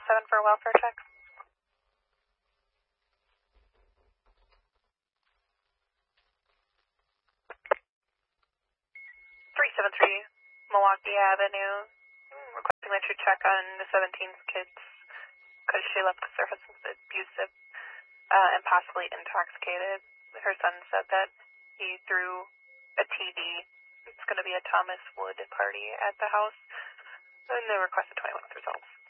7 for a welfare check. 373 Milwaukee Avenue. Requesting that you check on the 17th kids because she left because her husband's abusive and possibly intoxicated. Her son said that he threw a TV. It's going to be a Thomas Wood party at the house, and they requested 21 results.